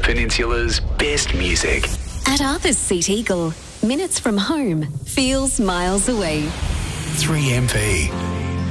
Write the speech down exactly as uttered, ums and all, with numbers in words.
Peninsula's best music. At Arthur's Seat Eagle, minutes from home feels miles away. three M P.